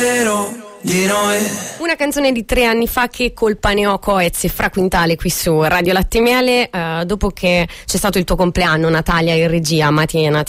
Una canzone di 3 anni fa, Che colpa ne ho, Coez e Fra Quintale qui su Radio Latte e Miele. Dopo che c'è stato il tuo compleanno, Natalia, in regia, Mattina,